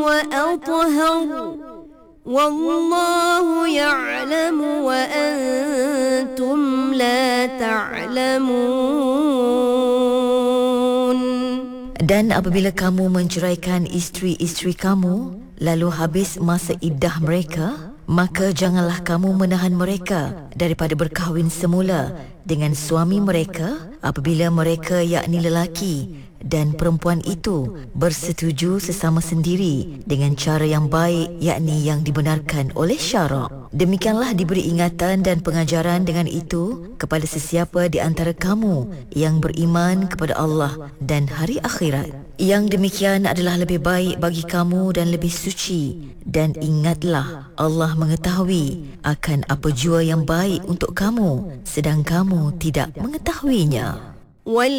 وأطهر والله يعلم وأنتم لا تعلمون. Dan apabila kamu menceraikan isteri-isteri kamu, lalu habis masa iddah mereka, maka janganlah kamu menahan mereka daripada berkahwin semula dengan suami mereka apabila mereka yakni lelaki dan perempuan itu bersetuju sesama sendiri dengan cara yang baik, yakni yang dibenarkan oleh syarak. Demikianlah diberi ingatan dan pengajaran dengan itu kepada sesiapa di antara kamu yang beriman kepada Allah dan hari akhirat. Yang demikian adalah lebih baik bagi kamu dan lebih suci. Dan ingatlah, Allah mengetahui akan apa jua yang baik untuk kamu, sedang kamu tidak mengetahuinya.